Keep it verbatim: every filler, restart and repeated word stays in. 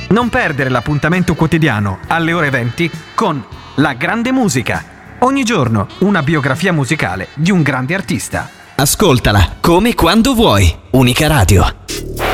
Non perdere l'appuntamento quotidiano alle ore venti con La Grande Musica. Ogni giorno una biografia musicale di un grande artista. Ascoltala come e quando vuoi. Unica Radio.